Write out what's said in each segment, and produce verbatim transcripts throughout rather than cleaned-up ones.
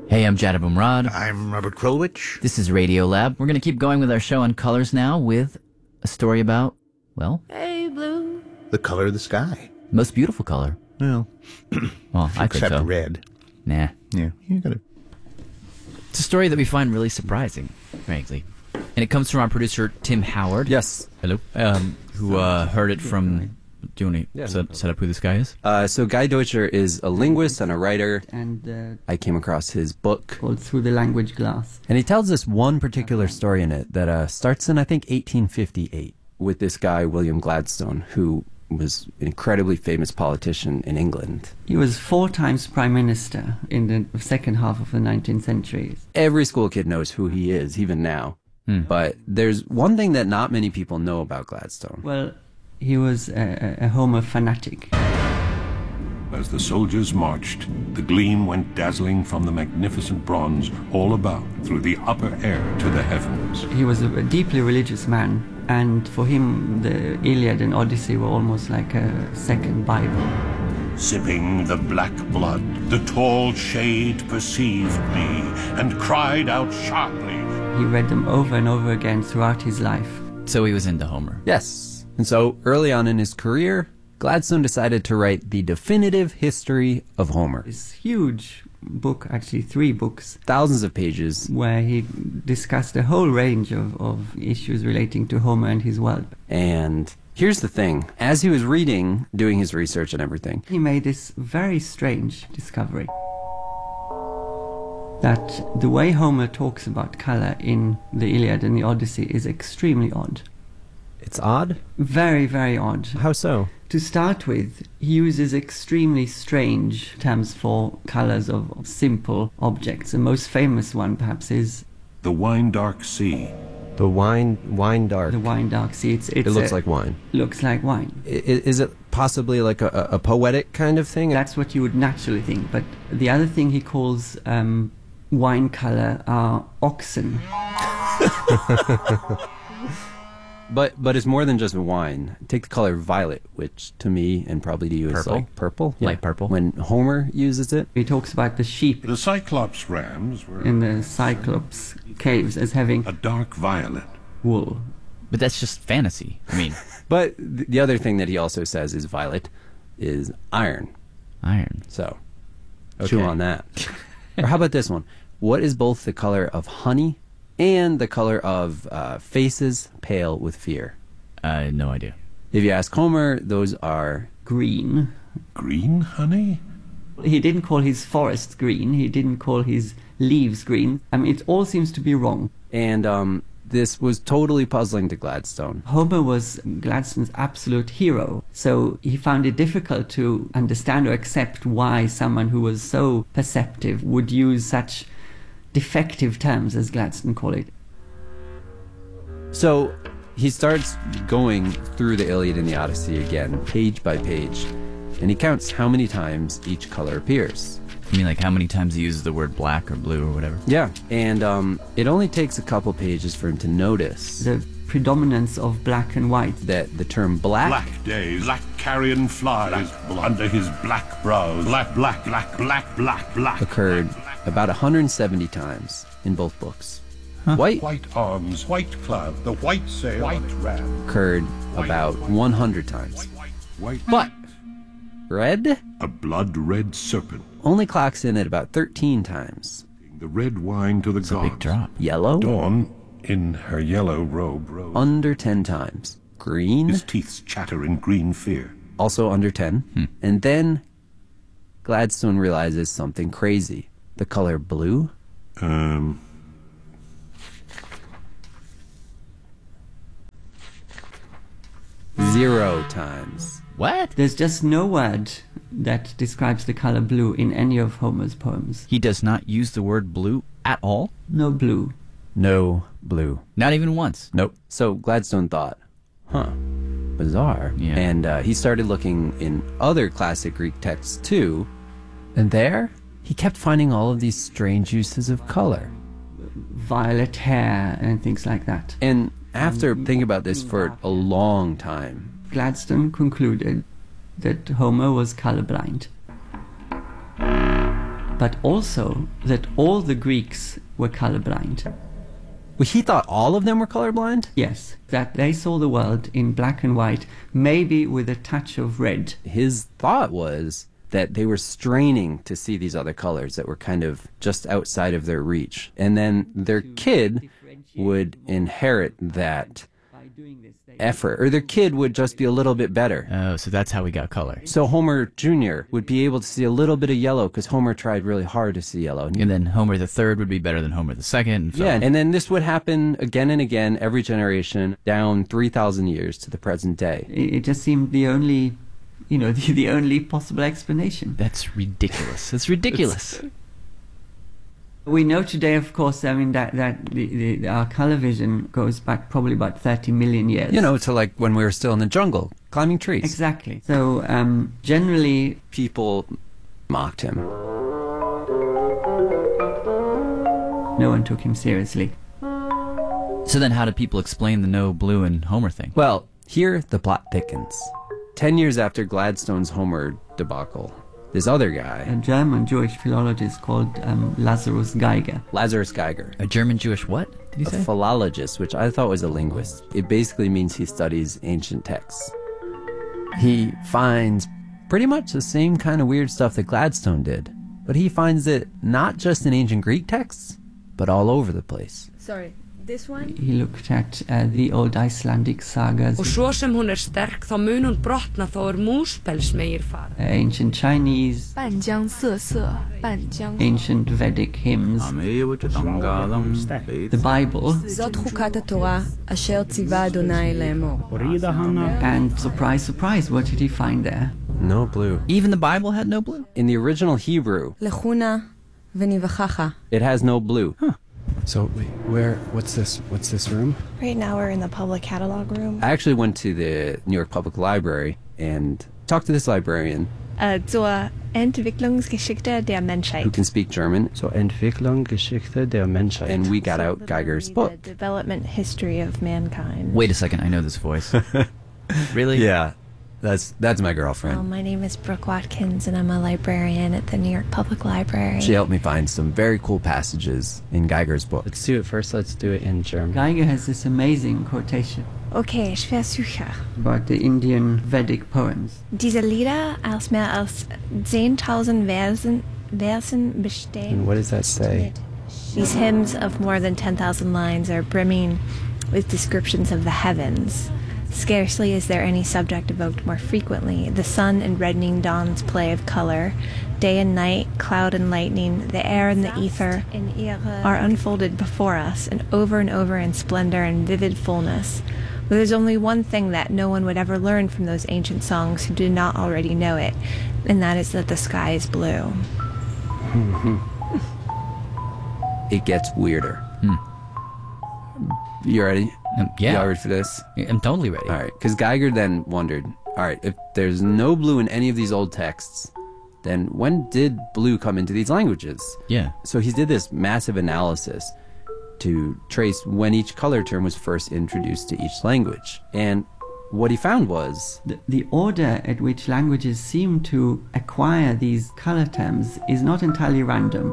Hey, I'm Jada Bumrad. I'm Robert Krulwich. This is Radio Lab. We're going to keep going with our show on colors now with a story about, well, Hey, blue. The color of the sky. most beautiful color. Well, Well, I think except so. red. Nah. Yeah, you got it. It's a story that we find really surprising, frankly. And it comes from our producer, Tim Howard. Yes. Hello. Um, who uh, heard it from... Do you want to Yeah, set, no set up who this guy is? Uh, so Guy Deutscher is a linguist and a writer. and uh, I came across his book, called Through the Language Glass. and he tells us one particular story in it that uh, starts in, I think, eighteen fifty-eight, with this guy, William Gladstone, who was an incredibly famous politician in England. He was four times prime minister in the second half of the nineteenth century. Every school kid knows who he is, even now. Hmm. But there's one thing that not many people know about Gladstone. Well, he was a, a Homer fanatic. As the soldiers marched, the gleam went dazzling from the magnificent bronze all about through the upper air to the heavens. He was a, a deeply religious man, and for him the Iliad and Odyssey were almost like a second Bible. Sipping the black blood, the tall shade perceived me and cried out sharply. He read them over and over again throughout his life. So he was into Homer. Yes. And so early on in his career, Gladstone decided to write the definitive history of Homer. This huge book, actually three books, Thousands of pages. where he discussed a whole range of, of issues relating to Homer and his world. And here's the thing. As he was reading, doing his research and everything, He made this very strange discovery. That the way Homer talks about color in the Iliad and the Odyssey is extremely odd. It's odd? Very, very odd. How so? To start with, he uses extremely strange terms for colors of, of simple objects. The most famous one, perhaps, is The wine dark sea. The wine wine dark. the wine dark sea. It's, it's It looks a- like wine. looks like wine. I- i- Is it possibly like a, a a poetic kind of thing? That's what you would naturally think. But the other thing he calls um, wine color are oxen. but but it's more than just wine. Take the color violet, which to me and probably to you is Purple. like purple. Light purple. When Homer uses it, He talks about the sheep The Cyclops rams were in the Cyclops caves as having a dark violet. wool. But that's just fantasy. I mean, but th- the other thing that he also says is violet is iron. iron. So chew Okay. on that. Or how about this one? What is both the color of honey and the color of uh, faces pale with fear? Uh, no idea. If you ask Homer, those are Green. Green honey? He didn't call his forests green. He didn't call his leaves green. I mean, it all seems to be wrong. and um, this was totally puzzling to Gladstone. Homer was Gladstone's absolute hero, so he found it difficult to understand or accept why someone who was so perceptive would use such defective terms, as Gladstone called it. So he starts going through the Iliad and the Odyssey again, page by page, and he counts how many times each color appears. I mean, like how many times he uses the word black or blue or whatever. Yeah, and um, it only takes a couple pages for him to notice The predominance of black and white. that the term black, Black days, black carrion flies under his black brows. Black, black, black, black, black, black. occurred about one hundred seventy times in both books. White White arms, white cloud, the white sail, white ram. occurred about one hundred times. White, But red a blood-red serpent. only clocks in at about thirteen times. The red wine to the It's a gods. big drop. Yellow, Dawn, in her yellow robe, rose. under ten times. Green, His teeth chatter in green fear. also under ten. And then Gladstone realizes something crazy. The color blue Um, zero times. What? There's just no word that describes the color blue in any of Homer's poems. He does not use the word blue at all? No blue. No blue. Not even once. Nope. So Gladstone thought, huh, bizarre. Yeah. And uh, he started looking in other classic Greek texts too. And there, he kept finding all of these strange uses of color. Violet hair and things like that. And after thinking about this for a long time, Gladstone concluded that Homer was colorblind. but also that all the Greeks were colorblind. Well, he thought all of them were colorblind? Yes, that they saw the world in black and white, maybe with a touch of red. His thought was that they were straining to see these other colors that were kind of just outside of their reach. And then their kid would inherit that effort, or their kid would just be a little bit better. Oh, so that's how we got color. So Homer Junior would be able to see a little bit of yellow because Homer tried really hard to see yellow. And then Homer the third would be better than Homer the second. And so Yeah, and then this would happen again and again, every generation, down three thousand years to the present day. It, it just seemed the only, you know, the, the only possible explanation. That's ridiculous. It's ridiculous. We know today, of course, I mean, that, that the, the, our color vision goes back probably about thirty million years. You know, to like when we were still in the jungle, climbing trees. Exactly. So, um, generally, People mocked him. no one took him seriously. So then how did people explain the no blue and Homer thing? Well, here the plot thickens. Ten years after Gladstone's Homer debacle, this other guy, A German Jewish philologist called um, Lazarus Geiger. Lazarus Geiger, A German Jewish what, did he a say? philologist, which I thought was a linguist. It basically means he studies ancient texts. He finds pretty much the same kind of weird stuff that Gladstone did, but he finds it not just in ancient Greek texts, but all over the place. Sorry, this one? He looked at uh, the old Icelandic sagas, Og svo sem hún er sterk, þá mun hún brotna þó er múspelsmegir fara. uh, ancient Chinese, 半江瑟瑟，半江 ancient Vedic hymns, the Bible, זאת חוקת התורה, אשר ציווה אדוני לאמור. and surprise, surprise, what did he find there? No blue. Even the Bible had no blue? In the original Hebrew, לכו נא ונבחכה. it has no blue. So wait, where? What's this? What's this room? Right now we're in the public catalog room. I actually went to the New York Public Library and talked to this librarian Äh, zur Entwicklungsgeschichte der Menschheit. who can speak German, So Entwicklung, Geschichte der Menschheit. and we got out Geiger's book. The development history of mankind. Wait a second, I know this voice. Really? Yeah, that's that's my Well, girlfriend. my name is Brooke Watkins, and I'm a librarian at the New York Public Library. She helped me find some very cool passages in Geiger's book. Let's do it first. Let's do it in German. Geiger has this amazing quotation Okay, ich versuche. about the Indian Vedic poems. Diese Lieder aus mehr als zehntausend Versen, Versen bestehen. And what does that say? These hymns of more than ten thousand lines are brimming with descriptions of the heavens. Scarcely is there any subject evoked more frequently. The sun and reddening dawn's play of color, day and night, cloud and lightning, the air and the ether are unfolded before us, and over and over in splendor and vivid fullness. But there's only one thing that no one would ever learn from those ancient songs who did not already know it, and that is that the sky is blue. It gets weirder. Hmm. You ready? Um, yeah. Y'all ready for this? I'm totally ready. All right, because Geiger then wondered, all right, if there's no blue in any of these old texts, then when did blue come into these languages? Yeah. So he did this massive analysis to trace when each color term was first introduced to each language. And what he found was The, the order at which languages seem to acquire these color terms is not entirely random.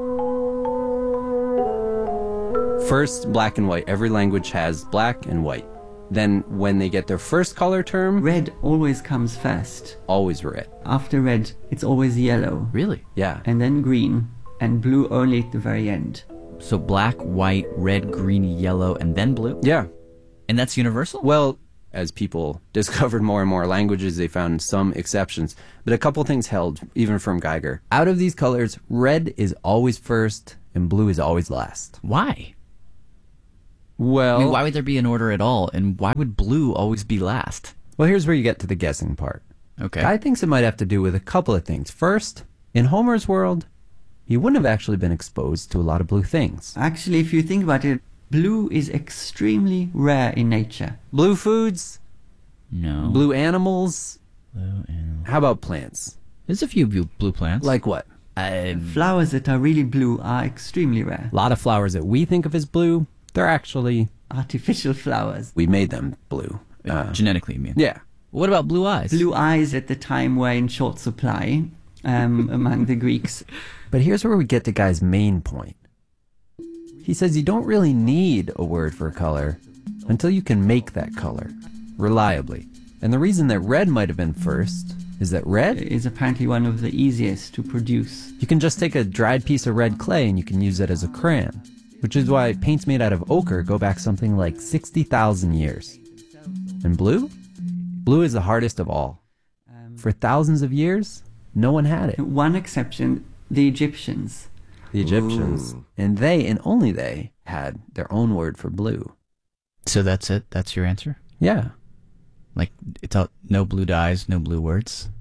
first black and white. Every language has black and white. Then when they get their first color term, Red always comes first. always red. After red, it's always yellow. Really? Yeah. And then green, and blue only at the very end. So black, white, red, green, yellow, and then blue? Yeah. And that's universal? Well, as people discovered more and more languages, they found some exceptions. But a couple things held, even from Geiger. Out of these colors, red is always first and blue is always last. Why? Well, I mean, why would there be an order at all? And why would blue always be last? well, here's where you get to the guessing part. Okay. Guy thinks it might have to do with a couple of things. First, in Homer's world, he wouldn't have actually been exposed to a lot of blue things. Actually, if you think about it, blue is extremely rare in nature. Blue foods, No. blue animals. Blue animal. How about plants? There's a few blue, blue plants. Like what? Um, Flowers that are really blue are extremely rare. A lot of flowers that we think of as blue, they're actually, Artificial flowers. we made them blue. Uh, genetically, you mean? yeah. What about blue eyes? Blue eyes at the time were in short supply um, among the Greeks. But here's where we get to Guy's main point. He says you don't really need a word for a color until you can make that color reliably. And the reason that red might have been first is that red is apparently one of the easiest to produce. You can just take a dried piece of red clay and you can use it as a crayon, which is why paints made out of ochre go back something like sixty thousand years. And blue? Blue is the hardest of all. For thousands of years, no one had it. One exception, the Egyptians. The Egyptians. Ooh. And they, and only they, had their own word for blue. So that's it? That's your answer? Yeah. Like, it's all, no blue dyes, no blue words?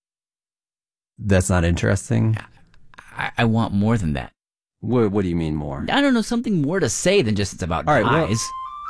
That's not interesting? I, I want more than that. What, what do you mean more? I don't know, something more to say than just it's about all right, dyes.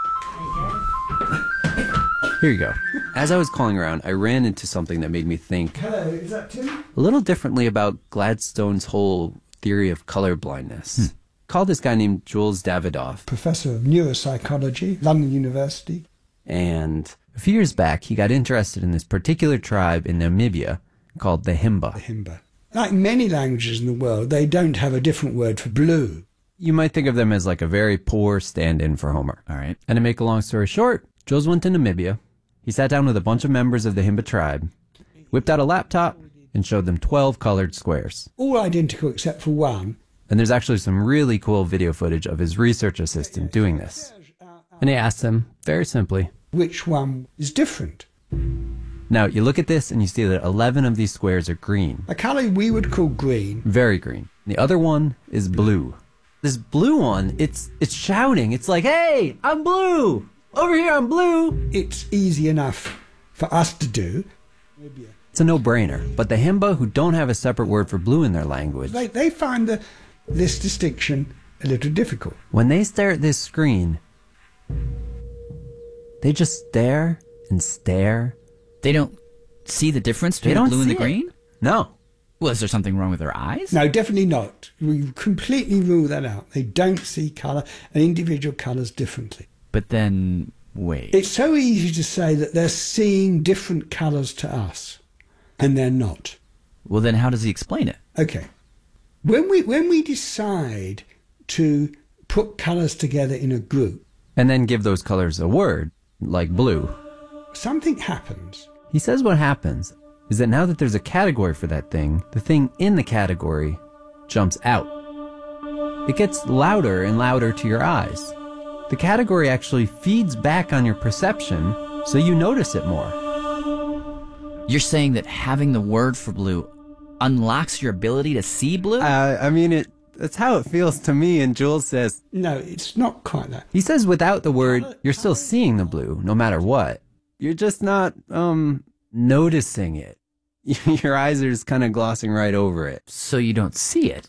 Well, here you go. As I was calling around, I ran into something that made me think Hello, is that Tim? a little differently about Gladstone's whole theory of color blindness. Hmm. Called this guy named Jules Davidoff. Professor of neuropsychology, London University. And a few years back, he got interested in this particular tribe in Namibia called the Himba. The Himba. Like many languages in the world, they don't have a different word for blue. You might think of them as like a very poor stand-in for Homer. All right. And to make a long story short, Jules went to Namibia. He sat down with a bunch of members of the Himba tribe, whipped out a laptop, and showed them twelve colored squares. All identical except for one. And there's actually some really cool video footage of his research assistant doing this. And he asked them, very simply, which one is different? Now, you look at this and you see that eleven of these squares are green. A colour we would call green. Very green. The other one is blue. This blue one, it's it's shouting. It's like, hey, I'm blue. Over here, I'm blue. It's easy enough for us to do. It's a no-brainer. But the Himba, who don't have a separate word for blue in their language, They, they find the, this distinction a little difficult. When they stare at this screen, they just stare and stare. They don't see the difference between the blue and the green? It. No. Well, is there something wrong with their eyes? No, definitely not. We completely rule that out. They don't see colour and individual colours differently. But then, wait. It's so easy to say that they're seeing different colours to us, and they're not. Well, then how does he explain it? Okay. When we when we decide to put colours together in a group... And then give those colours a word, like blue. Something happens. He says what happens is that now that there's a category for that thing, the thing in the category jumps out. It gets louder and louder to your eyes. The category actually feeds back on your perception, so you notice it more. You're saying that having the word for blue unlocks your ability to see blue? Uh, I mean, it. That's how it feels to me, and Jules says... No, it's not quite that. He says without the word, you're still seeing the blue, no matter what. You're just not, um, noticing it. Your eyes are just kind of glossing right over it. So you don't see it.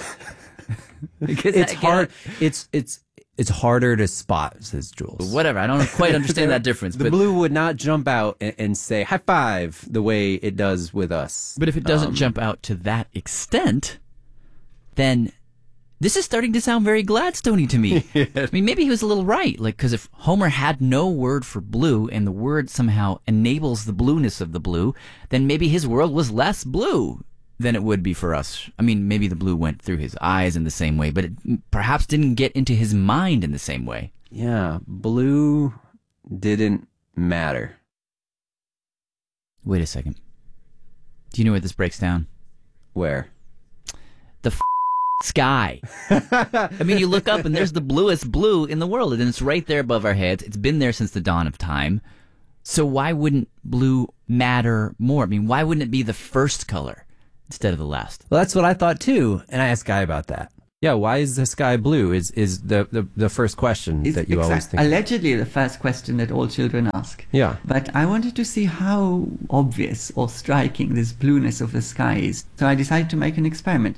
It's hard. It's, it's, it's harder to spot, says Jules. Whatever. I don't quite understand that difference. The but, blue would not jump out and, and say high five the way it does with us. But if it doesn't um, jump out to that extent, then this is starting to sound very Gladstone-y to me. Yeah. I mean, maybe he was a little right. Like, because if Homer had no word for blue and the word somehow enables the blueness of the blue, then maybe his world was less blue than it would be for us. I mean, maybe the blue went through his eyes in the same way, but it perhaps didn't get into his mind in the same way. Yeah, blue didn't matter. Wait a second. Do you know where this breaks down? Where? The f- sky. I mean, you look up and there's the bluest blue in the world, and it's right there above our heads. It's been there since the dawn of time. So why wouldn't blue matter more? I mean, why wouldn't it be the first color instead of the last? Well, that's what I thought too, and I asked Guy about that. Yeah, why is the sky blue? Is is the the, the first question It's that you exact- always think. Allegedly, the first question that all children ask. Yeah. But I wanted to see how obvious or striking this blueness of the sky is, so I decided to make an experiment.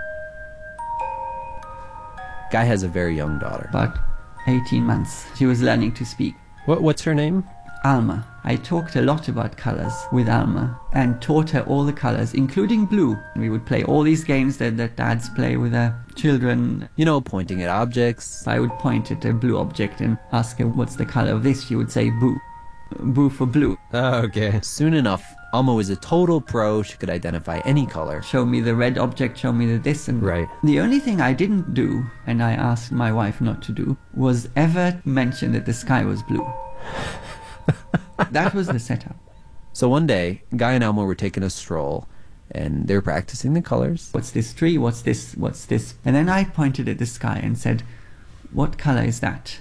Guy has a very young daughter. About eighteen months. She was learning to speak. What what's her name? Alma. I talked a lot about colors with Alma and taught her all the colors, including blue. We would play all these games that, that dads play with their children. You know, pointing at objects. I would point at a blue object and ask her, what's the color of this? She would say boo. Boo for blue. Oh, okay. Soon enough, Alma was a total pro. She could identify any color. Show me the red object, show me the this. And right. The only thing I didn't do, and I asked my wife not to do, was ever mention that the sky was blue. That was the setup. So one day, Guy and Alma were taking a stroll, and they were practicing the colors. What's this tree? What's this? What's this? And then I pointed at the sky and said, what color is that?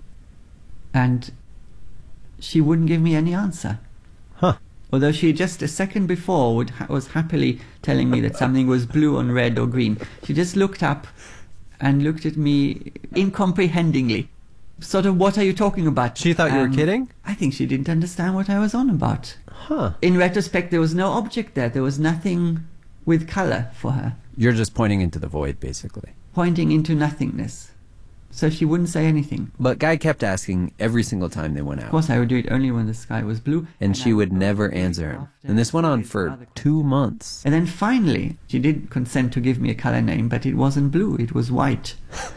And she wouldn't give me any answer. Huh. Although she just a second before would ha- was happily telling me that something was blue on red or green. She just looked up and looked at me incomprehendingly. Sort of, what are you talking about? She thought you were Um, kidding? I think she didn't understand what I was on about. Huh. In retrospect, there was no object there. There was nothing with color for her. You're just pointing into the void, basically. Pointing into nothingness. So she wouldn't say anything. But Guy kept asking every single time they went out. Of course, I would do it only when the sky was blue. And she would never answer him. And this went on for two months. And then finally, she did consent to give me a color name, but it wasn't blue, it was white.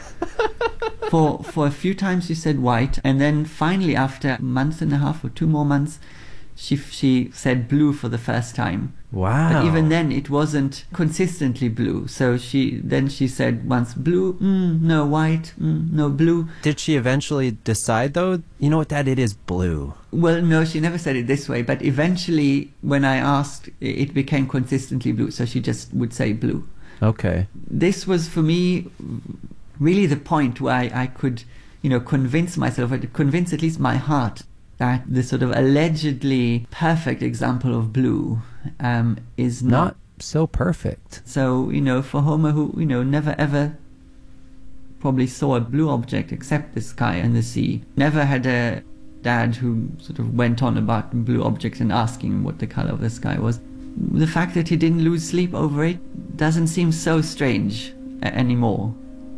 for for a few times she said white, and then finally, after a month and a half or two more months, she she said blue for the first time. Wow. But even then, it wasn't consistently blue. So she then she said once blue, mm, no white, mm, no blue. Did she eventually decide, though, you know what, Dad, it is blue? Well, no, she never said it this way. But eventually, when I asked, it became consistently blue. So she just would say blue. Okay. This was, for me, really the point where I, I could, you know, convince myself, or convince at least my heart, that the sort of allegedly perfect example of blue um, is not, Not so perfect. So, you know, for Homer, who, you know, never ever probably saw a blue object except the sky and the sea, never had a dad who sort of went on about blue objects and asking what the color of the sky was. The fact that he didn't lose sleep over it doesn't seem so strange a- anymore.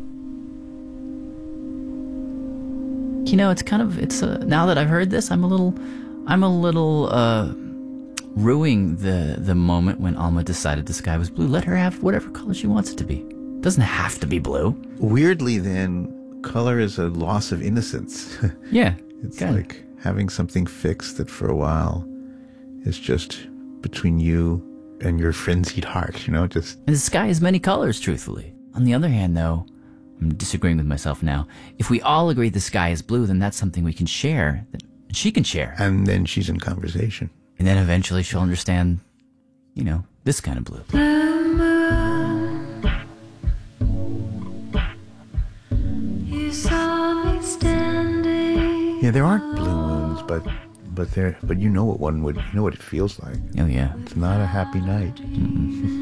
You know, it's kind of, it's uh, now that I've heard this, I'm a little, I'm a little uh, ruining the the moment when Alma decided the sky was blue. Let her have whatever color she wants it to be. It doesn't have to be blue. Weirdly, then, color is a loss of innocence. Yeah. It's kinda. like having something fixed that for a while is just between you and your frenzied heart, you know, just... And the sky has many colors, truthfully. On the other hand, though, I'm disagreeing with myself now. If we all agree the sky is blue, then that's something we can share, that she can share. And then she's in conversation. And then eventually she'll understand, you know, this kind of blue. Yeah, there aren't blue moons, but but there, but you know what one would, you know what it feels like. Oh, yeah. It's not a happy night. Mm-mm.